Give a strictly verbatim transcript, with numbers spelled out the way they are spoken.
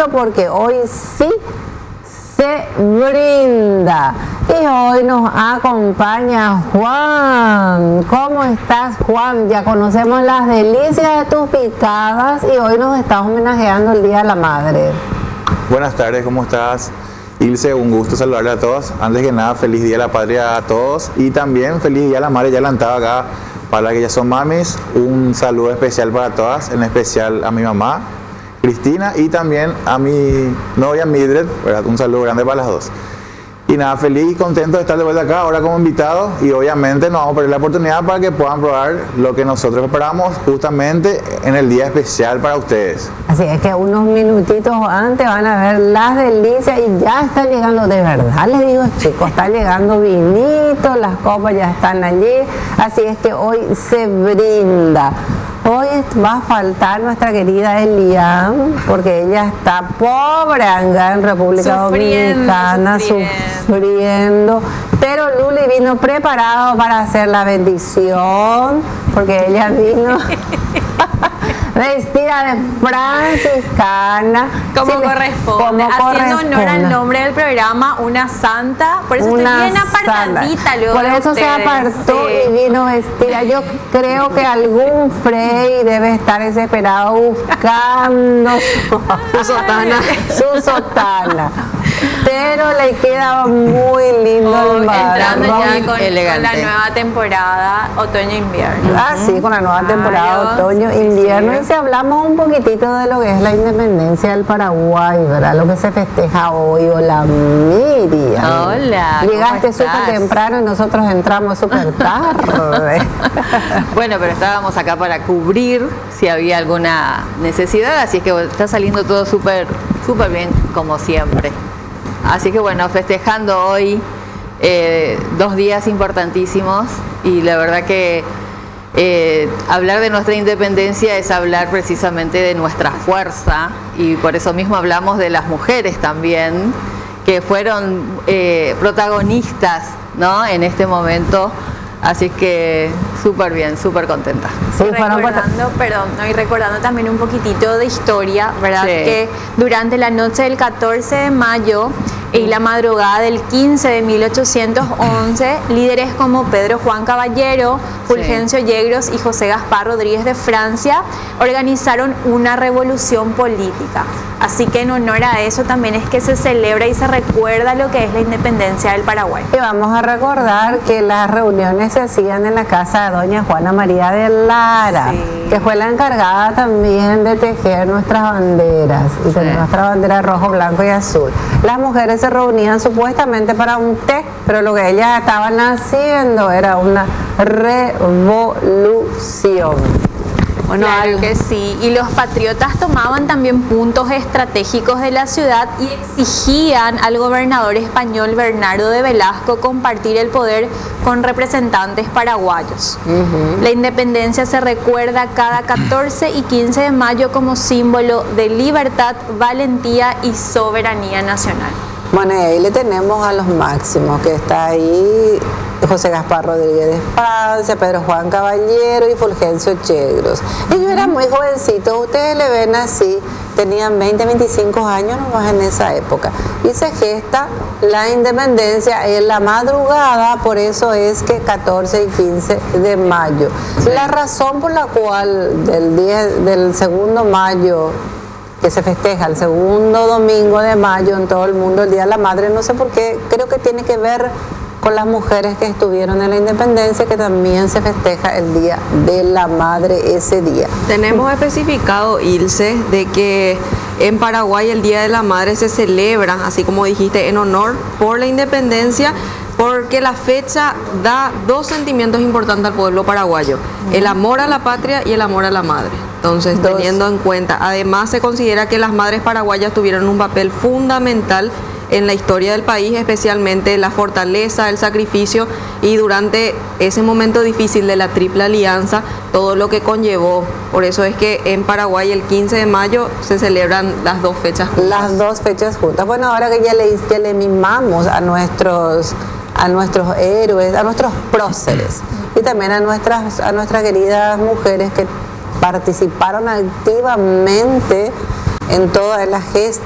mucho porque hoy sí se brinda. Y hoy nos acompaña Juan. ¿Cómo estás, Juan? Ya conocemos las delicias de tus picadas y hoy nos estás homenajeando el Día de la Madre. Buenas tardes, ¿cómo estás? Ilse, un gusto saludarle a todos. Antes que nada, feliz Día de la Patria a todos y también feliz Día de la Madre ya adelantado acá para que ya son mamis. Un saludo especial para todas, en especial a mi mamá, Cristina, y también a mi novia Mildred, ¿verdad? Un saludo grande para las dos. Y nada, feliz y contento de estar de vuelta acá ahora como invitado y obviamente nos vamos a perder la oportunidad para que puedan probar lo que nosotros preparamos justamente en el día especial para ustedes. Así es que unos minutitos antes van a ver las delicias y ya están llegando, de verdad les digo chicos, están llegando vinitos, las copas ya están allí, así es que hoy se brinda. Hoy va a faltar nuestra querida Elian, porque ella está pobre acá en República sufriendo, Dominicana, sufriendo. sufriendo. Pero Luli vino preparado para hacer la bendición, porque ella vino vestida de franciscana. Como sí, corresponde, como haciendo corresponde. honor al nombre del programa, una santa, por eso Una estoy bien apartadita santa. luego Por de eso se ustedes. apartó Sí. y vino vestida. Yo creo que algún Frey debe estar desesperado buscando su sotana, su sotana. Pero le queda muy lindo Oh, el entrando marrón. ya con, con la nueva temporada otoño-invierno. Ah, sí, con la nueva Claro, temporada otoño-invierno. sí, Y sí. si hablamos un poquitito de lo que es la independencia del Paraguay, ¿verdad? Lo que se festeja hoy. Hola, Miriam. Hola, ¿cómo Llegaste estás? súper temprano y nosotros entramos súper tarde. Bueno, pero estábamos acá para cubrir si había alguna necesidad, así es que bueno, está saliendo todo súper súper bien, como siempre. Así que bueno, festejando hoy eh, dos días importantísimos y la verdad que eh, hablar de nuestra independencia es hablar precisamente de nuestra fuerza y por eso mismo hablamos de las mujeres también, que fueron eh, protagonistas, ¿no? En este momento. Así que súper bien, súper contenta. Sí, fueron recordando, perdón, no, y recordando también un poquitito de historia, ¿verdad? Sí. Que durante la noche del catorce de mayo y la madrugada del quince de mil ochocientos once, líderes como Pedro Juan Caballero, Fulgencio Yegros y José Gaspar Rodríguez de Francia organizaron una revolución política. Así que en honor a eso también es que se celebra y se recuerda lo que es la independencia del Paraguay. Y vamos a recordar que las reuniones se hacían en la casa de doña Juana María de Lara, Sí. que fue la encargada también de tejer nuestras banderas y tener Sí. nuestra bandera rojo, blanco y azul. Las mujeres se reunían supuestamente para un té, pero lo que ellas estaban haciendo era una revolución. Bueno, claro que sí. Y los patriotas tomaban también puntos estratégicos de la ciudad y exigían al gobernador español Bernardo de Velasco compartir el poder con representantes paraguayos. Uh-huh. La independencia se recuerda cada catorce y quince de mayo como símbolo de libertad, valentía y soberanía nacional. Bueno, y ahí le tenemos a los máximos, que está ahí José Gaspar Rodríguez de Francia, Pedro Juan Caballero y Fulgencio Yegros. Ellos eran muy jovencitos, ustedes le ven así, tenían veinte, veinticinco años nomás en esa época. Y se gesta la independencia en la madrugada, por eso es que catorce y quince de mayo. Sí. La razón por la cual del, diez, del segundo mayo, que se festeja el segundo domingo de mayo en todo el mundo, el Día de la Madre, no sé por qué, creo que tiene que ver con las mujeres que estuvieron en la independencia, que también se festeja el Día de la Madre ese día. Tenemos especificado, Ilse, de que en Paraguay el Día de la Madre se celebra, así como dijiste, en honor por la independencia, porque la fecha da dos sentimientos importantes al pueblo paraguayo: el amor a la patria y el amor a la madre. Entonces, dos. Teniendo en cuenta, además se considera que las madres paraguayas tuvieron un papel fundamental en la historia del país, especialmente la fortaleza, el sacrificio, y durante ese momento difícil de la Triple Alianza, todo lo que conllevó. Por eso es que en Paraguay el quince de mayo se celebran las dos fechas juntas. Las dos fechas juntas. Bueno, ahora que ya le, ya le mimamos a nuestros, a nuestros héroes, a nuestros próceres, y también a nuestras, a nuestras queridas mujeres que participaron activamente en todas las gestas